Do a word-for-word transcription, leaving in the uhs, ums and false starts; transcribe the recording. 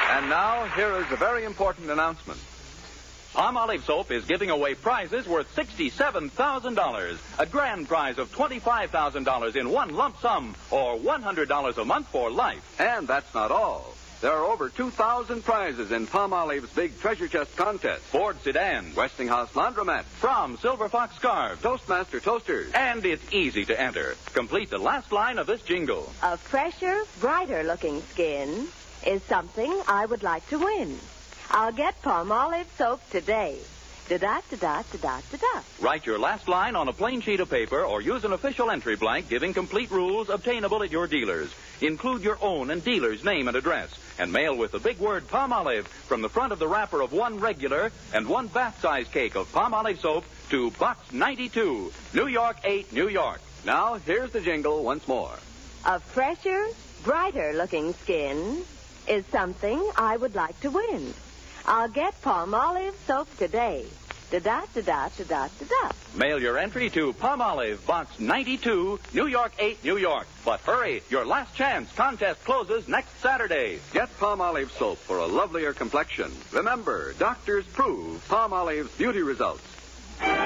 And now, here is a very important announcement. Palmolive Soap is giving away prizes worth sixty-seven thousand dollars. A grand prize of twenty-five thousand dollars in one lump sum, or one hundred dollars a month for life. And that's not all. There are over two thousand prizes in Palmolive's big treasure chest contest. Ford sedans, Westinghouse laundromat, From Silver Fox scarves, Toastmaster toasters. And it's easy to enter. Complete the last line of this jingle. A fresher, brighter-looking skin is something I would like to win. I'll get Palmolive soap today. Da-da, da-da, da-da, da-da. Write your last line on a plain sheet of paper or use an official entry blank giving complete rules obtainable at your dealers. Include your own and dealer's name and address and mail with the big word Palmolive from the front of the wrapper of one regular and one bath-size cake of Palmolive soap to Box ninety-two, New York eight, New York. Now, here's the jingle once more. A fresher, brighter-looking skin is something I would like to win. I'll get Palmolive soap today. Da-da, da-da, da-da, da-da. Mail your entry to Palmolive, Box ninety-two, New York eight, New York. But hurry, your last chance. Contest closes next Saturday. Get Palmolive soap for a lovelier complexion. Remember, doctors prove Palmolive's beauty results.